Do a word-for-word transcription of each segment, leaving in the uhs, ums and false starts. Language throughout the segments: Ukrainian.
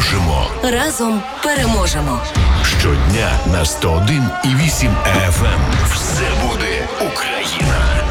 дружимо. Разом переможемо. Щодня на сто один і вісім еф ем. Все буде Україна.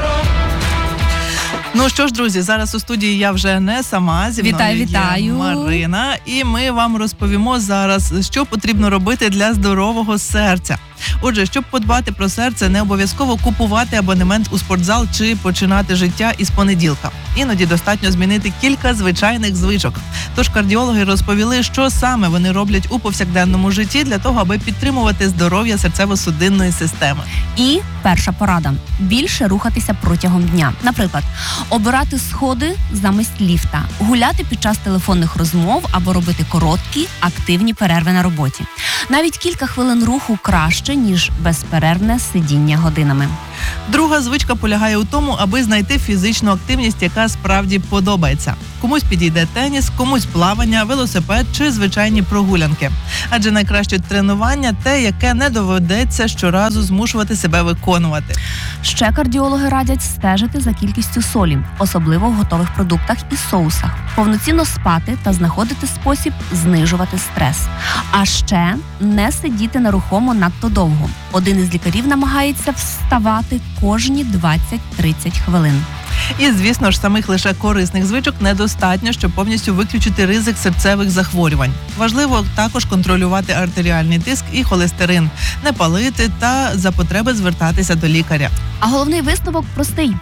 Ну що ж, друзі, зараз у студії я вже не сама, зі мною Вітаю, є вітаю. Марина, і ми вам розповімо зараз, що потрібно робити для здорового серця. Отже, щоб подбати про серце, не обов'язково купувати абонемент у спортзал чи починати життя із понеділка. Іноді достатньо змінити кілька звичайних звичок. Тож кардіологи розповіли, що саме вони роблять у повсякденному житті для того, аби підтримувати здоров'я серцево-судинної системи. І перша порада – більше рухатися протягом дня. Наприклад, обирати сходи замість ліфта, гуляти під час телефонних розмов або робити короткі, активні перерви на роботі. Навіть кілька хвилин руху краще, ніж безперервне сидіння годинами. Друга звичка полягає у тому, аби знайти фізичну активність, яка справді подобається. Комусь підійде теніс, комусь плавання, велосипед чи звичайні прогулянки. Адже найкраще тренування – те, яке не доведеться щоразу змушувати себе виконувати. Ще кардіологи радять стежити за кількістю солі, особливо в готових продуктах і соусах, повноцінно спати та знаходити спосіб знижувати стрес. А ще не сидіти нерухомо надто довго. Один із лікарів намагається вставати кожні двадцять-тридцять хвилин. І, звісно ж, самих лише корисних звичок недостатньо, щоб повністю виключити ризик серцевих захворювань. Важливо також контролювати артеріальний тиск і холестерин, не палити та за потреби звертатися до лікаря. А головний висновок простий.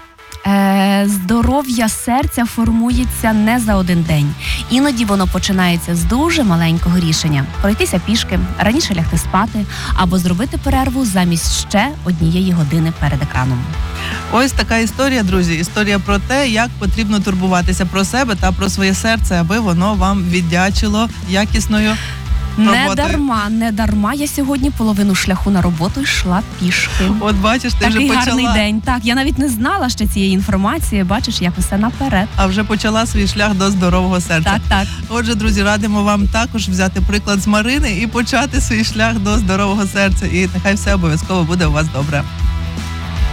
Е, здоров'я серця формується не за один день. Іноді воно починається з дуже маленького рішення. Пройтися пішки, раніше лягти спати або зробити перерву замість ще однієї години перед екраном. Ось така історія, друзі. Історія про те, як потрібно турбуватися про себе та про своє серце, аби воно вам віддячило якісною роботою. Не дарма, не дарма. Я сьогодні половину шляху на роботу йшла пішки. От бачиш, ти Такий вже гарний почала. день. Так, я навіть не знала ще цієї інформації. Бачиш, як усе наперед. А вже почала свій шлях до здорового серця. Так, так. Отже, друзі, радимо вам також взяти приклад з Марини і почати свій шлях до здорового серця. І нехай все обов'язково буде у вас добре.